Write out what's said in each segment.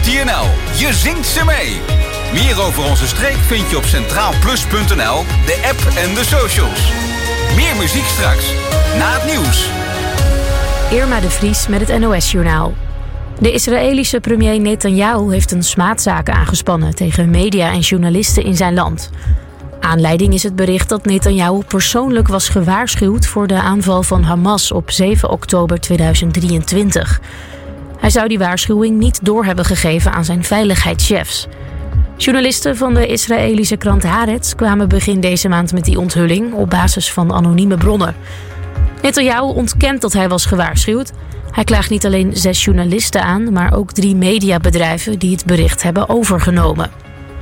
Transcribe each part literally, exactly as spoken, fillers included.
Unity N L. Je zingt ze mee. Meer over onze streek vind je op centraal plus punt n l, de app en de socials. Meer muziek straks, na het nieuws. Irma de Vries met het N O S-journaal. De Israëlische premier Netanyahu heeft een smaadzaak aangespannen tegen media en journalisten in zijn land. Aanleiding is het bericht dat Netanyahu persoonlijk was gewaarschuwd voor de aanval van Hamas op zeven oktober tweeduizend drieëntwintig. Hij zou die waarschuwing niet door hebben gegeven aan zijn veiligheidschefs. Journalisten van de Israëlische krant Haaretz kwamen begin deze maand met die onthulling op basis van anonieme bronnen. Netanyahu ontkent dat hij was gewaarschuwd. Hij klaagt niet alleen zes journalisten aan, maar ook drie mediabedrijven die het bericht hebben overgenomen.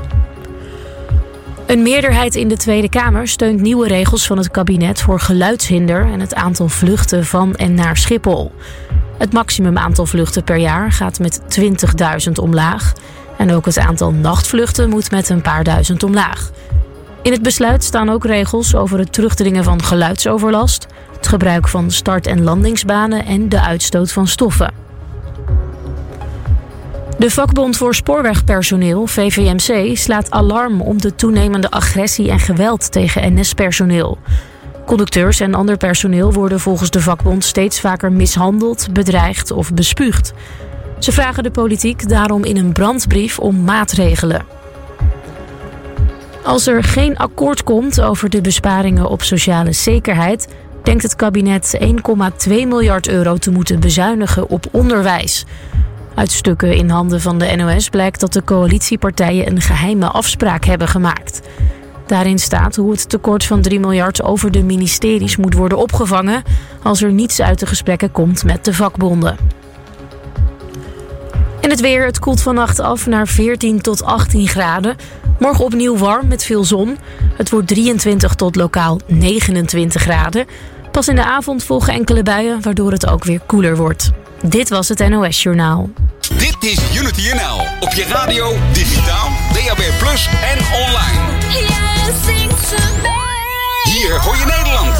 Een meerderheid in de Tweede Kamer steunt nieuwe regels van het kabinet voor geluidshinder en het aantal vluchten van en naar Schiphol. Het maximum aantal vluchten per jaar gaat met twintigduizend omlaag. En ook het aantal nachtvluchten moet met een paar duizend omlaag. In het besluit staan ook regels over het terugdringen van geluidsoverlast, het gebruik van start- en landingsbanen en de uitstoot van stoffen. De vakbond voor spoorwegpersoneel, V V M C, slaat alarm om de toenemende agressie en geweld tegen N S-personeel. Conducteurs en ander personeel worden volgens de vakbond steeds vaker mishandeld, bedreigd of bespuugd. Ze vragen de politiek daarom in een brandbrief om maatregelen. Als er geen akkoord komt over de besparingen op sociale zekerheid, denkt het kabinet één komma twee miljard euro te moeten bezuinigen op onderwijs. Uit stukken in handen van de N O S blijkt dat de coalitiepartijen een geheime afspraak hebben gemaakt. Daarin staat hoe het tekort van drie miljard over de ministeries moet worden opgevangen als er niets uit de gesprekken komt met de vakbonden. En het weer, het koelt vannacht af naar veertien tot achttien graden. Morgen opnieuw warm met veel zon. Het wordt drieëntwintig tot lokaal negenentwintig graden. Pas in de avond volgen enkele buien, waardoor het ook weer koeler wordt. Dit was het N O S-journaal. Dit is Unity N L. Op je radio, digitaal, D A B plus en online. Hier hoor je Nederland.